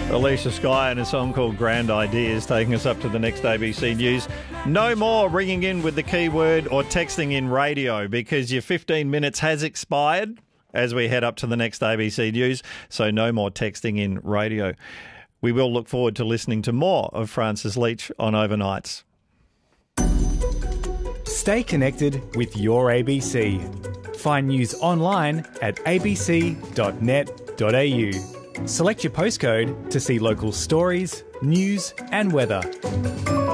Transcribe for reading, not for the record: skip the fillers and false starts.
Alicia Skye and a song called Grand Ideas, taking us up to the next ABC News. No more ringing in with the keyword or texting in radio, because your 15 minutes has expired as we head up to the next ABC News. So no more texting in radio. We will look forward to listening to more of Francis Leach on Overnights. Stay connected with your ABC. Find news online at abc.net.au. Select your postcode to see local stories, news and weather.